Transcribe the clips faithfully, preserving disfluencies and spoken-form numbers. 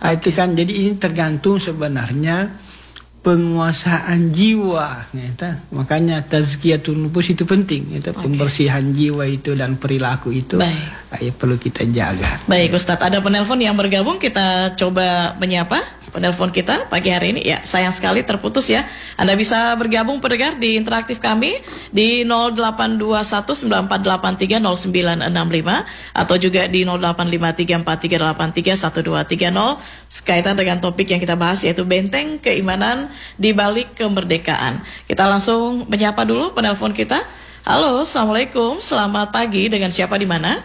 Nah, itu kan jadi ini tergantung sebenarnya penguasaan jiwa, ya, makanya tazkiyatun nufus itu penting, ya, okay. Pembersihan jiwa itu dan perilaku itu ya, perlu kita jaga. Baik Ustadz, ada penelpon yang bergabung, kita coba menyapa penelpon kita pagi hari ini. Ya, sayang sekali terputus ya. Anda bisa bergabung pendengar di interaktif kami di nol delapan dua satu sembilan empat delapan tiga nol sembilan enam lima atau juga di nol delapan lima tiga empat tiga delapan tiga satu dua tiga nol sekaitan dengan topik yang kita bahas, yaitu benteng keimanan di balik kemerdekaan. Kita langsung menyapa dulu penelpon kita. Halo, assalamualaikum, selamat pagi, dengan siapa di mana?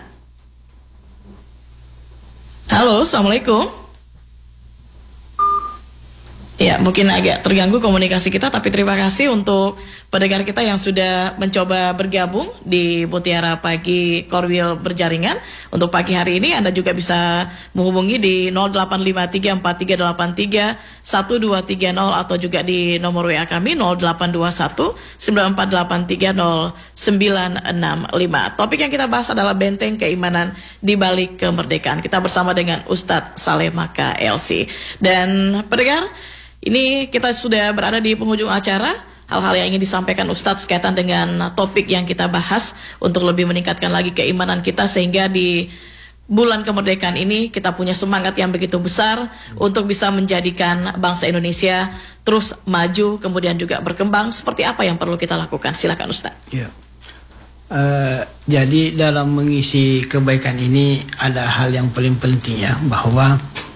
Halo, assalamualaikum. Ya, mungkin agak terganggu komunikasi kita, tapi terima kasih untuk pendengar kita yang sudah mencoba bergabung di Mutiara Pagi Korwil Berjaringan. Untuk pagi hari ini Anda juga bisa menghubungi di nol delapan lima tiga empat tiga delapan tiga satu dua tiga nol atau juga di nomor W A kami nol delapan dua satu sembilan empat delapan tiga nol sembilan enam lima. Topik yang kita bahas adalah benteng keimanan di balik kemerdekaan. Kita bersama dengan Ustadz Saleh Maka L C. Dan pendengar, ini kita sudah berada di penghujung acara. Hal-hal yang ingin disampaikan Ustadz sekaitan dengan topik yang kita bahas untuk lebih meningkatkan lagi keimanan kita, sehingga di bulan kemerdekaan ini kita punya semangat yang begitu besar untuk bisa menjadikan bangsa Indonesia terus maju, kemudian juga berkembang. Seperti apa yang perlu kita lakukan? Silakan Ustadz. Ya. Uh, jadi dalam mengisi kebaikan ini ada hal yang paling penting ya, bahwa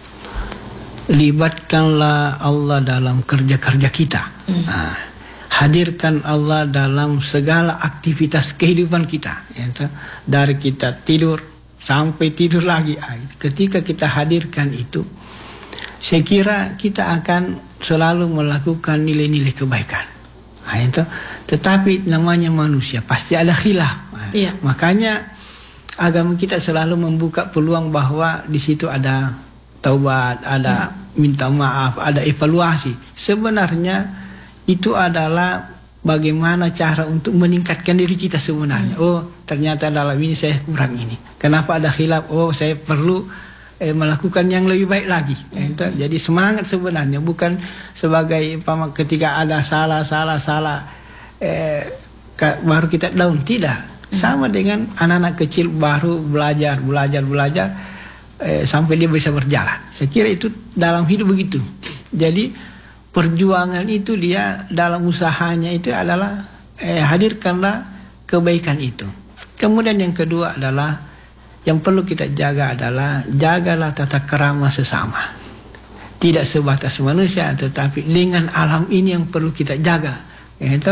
libatkanlah Allah dalam kerja-kerja kita. Hmm. Nah, hadirkan Allah dalam segala aktivitas kehidupan kita, ya, dari kita tidur sampai tidur lagi. Ketika kita hadirkan itu, saya kira kita akan selalu melakukan nilai-nilai kebaikan. Nah, itu. Tetapi namanya manusia pasti ada khilaf. Nah, iya. Makanya agama kita selalu membuka peluang bahwa di situ ada taubat, ada hmm. minta maaf, ada evaluasi. Sebenarnya itu adalah bagaimana cara untuk meningkatkan diri kita sebenarnya. Hmm. Oh, ternyata dalam ini saya kurang ini. Kenapa ada khilaf? Oh, saya perlu eh, melakukan yang lebih baik lagi. Hmm. Jadi semangat sebenarnya, bukan sebagai ketika ada salah, salah, salah eh, baru kita down. Tidak. Hmm. Sama dengan anak-anak kecil baru belajar, belajar, belajar. Eh, sampai dia bisa berjalan. Saya kira itu dalam hidup begitu. Jadi perjuangan itu dia dalam usahanya itu adalah eh, hadirkanlah kebaikan itu. Kemudian yang kedua adalah yang perlu kita jaga adalah jagalah tata krama sesama. Tidak sebatas manusia, tetapi dengan alam ini yang perlu kita jaga. Itu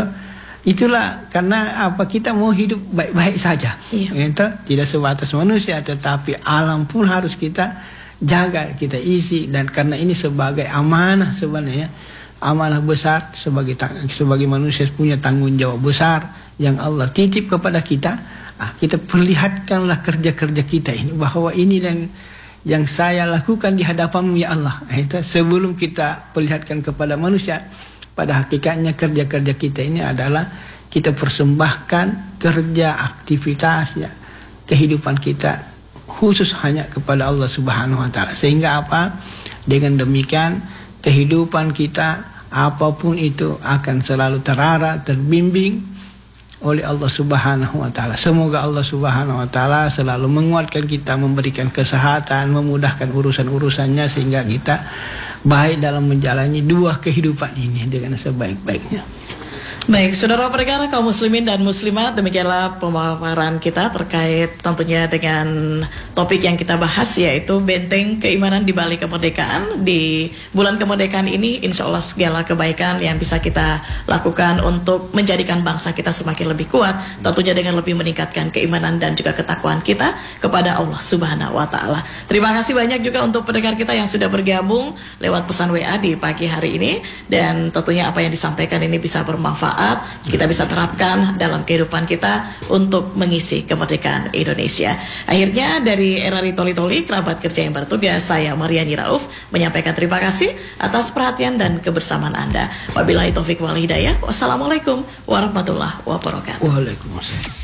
itulah karena apa, kita mau hidup baik-baik saja. Iya. Itu tidak sebatas manusia, tetapi alam pun harus kita jaga, kita isi. Dan karena ini sebagai amanah sebenarnya, amanah besar, sebagai sebagai manusia punya tanggung jawab besar yang Allah titip kepada kita. Ah, kita perlihatkanlah kerja-kerja kita ini, bahwa ini yang yang saya lakukan di hadapanmu ya Allah. Itu sebelum kita perlihatkan kepada manusia. Pada hakikatnya kerja-kerja kita ini adalah kita persembahkan kerja, aktivitasnya, kehidupan kita khusus hanya kepada Allah Subhanahu wa Ta'ala. Sehingga apa? Dengan demikian kehidupan kita apapun itu akan selalu terarah, terbimbing oleh Allah Subhanahu wa Ta'ala. Semoga Allah Subhanahu wa Ta'ala selalu menguatkan kita, memberikan kesehatan, memudahkan urusan-urusannya, sehingga kita baik dalam menjalani dua kehidupan ini dengan sebaik-baiknya. Baik, saudara pendengar kaum muslimin dan muslimat, demikianlah pemaparan kita terkait tentunya dengan topik yang kita bahas, yaitu benteng keimanan di balik kemerdekaan. Di bulan kemerdekaan ini, insya Allah segala kebaikan yang bisa kita lakukan untuk menjadikan bangsa kita semakin lebih kuat, tentunya dengan lebih meningkatkan keimanan dan juga ketakwaan kita kepada Allah Subhanahu wa Ta'ala. Terima kasih banyak juga untuk pendengar kita yang sudah bergabung lewat pesan W A di pagi hari ini, dan tentunya apa yang disampaikan ini bisa bermanfaat, kita bisa terapkan dalam kehidupan kita untuk mengisi kemerdekaan Indonesia. Akhirnya dari R R I Toli Toli, kerabat kerja yang bertugas, saya Mariani Rauf menyampaikan terima kasih atas perhatian dan kebersamaan Anda. Wabillahi taufik wal hidayah. Wassalamualaikum warahmatullahi wabarakatuh. Waalaikumsalam.